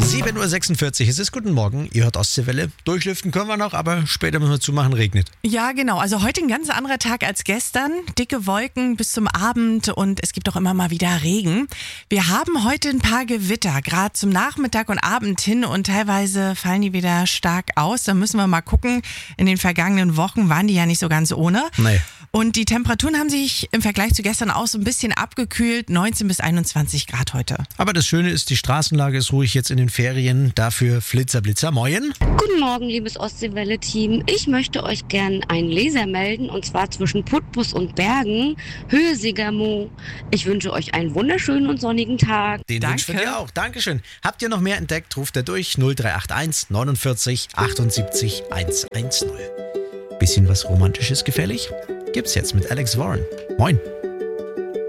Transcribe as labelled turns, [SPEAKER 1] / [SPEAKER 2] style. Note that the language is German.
[SPEAKER 1] 7.46 Uhr, es ist guten Morgen, ihr hört Ostseewelle. Durchlüften können wir noch, aber später müssen wir zumachen, regnet.
[SPEAKER 2] Ja, genau. Also heute ein ganz anderer Tag als gestern. Dicke Wolken bis zum Abend und es gibt auch immer mal wieder Regen. Wir haben heute ein paar Gewitter, gerade zum Nachmittag und Abend hin und teilweise fallen die wieder stark aus. Da müssen wir mal gucken. In den vergangenen Wochen waren die ja nicht so ganz ohne.
[SPEAKER 1] Nee.
[SPEAKER 2] Und die Temperaturen haben sich im Vergleich zu gestern auch so ein bisschen abgekühlt. 19 bis 21 Grad heute.
[SPEAKER 1] Aber das Schöne ist, die Straßenlage ist ruhig jetzt in den Ferien. Dafür Flitzer, Blitzer. Moin.
[SPEAKER 3] Guten Morgen, liebes Ostseewelle-Team. Ich möchte euch gern einen Leser melden, und zwar zwischen Putbus und Bergen, Höhe Sigermo. Ich wünsche euch einen wunderschönen und sonnigen Tag.
[SPEAKER 1] Den
[SPEAKER 2] Danke.
[SPEAKER 1] wünschen wir dir auch. Dankeschön. Habt ihr noch mehr entdeckt, ruft er durch 0381 49 78 110. Bisschen was Romantisches gefällig? Gibt's jetzt mit Alex Warren. Moin.